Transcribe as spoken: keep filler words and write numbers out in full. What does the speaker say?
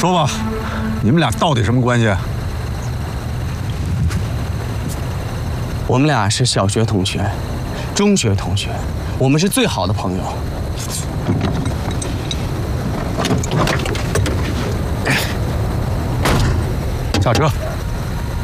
说吧，你们俩到底什么关系？ 我们俩是小学同学，中学同学，我们是最好的朋友。 下车。